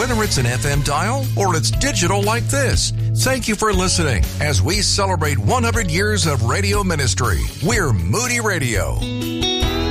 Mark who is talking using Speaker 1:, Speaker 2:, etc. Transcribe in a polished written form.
Speaker 1: whether it's an FM dial or it's digital like this. Thank you for listening as we celebrate 100 years of radio ministry. We're Moody Radio.